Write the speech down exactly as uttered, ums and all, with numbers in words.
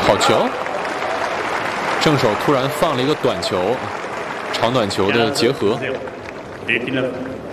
好球！正手突然放了一个短球，长短球的结合。 eighteen left.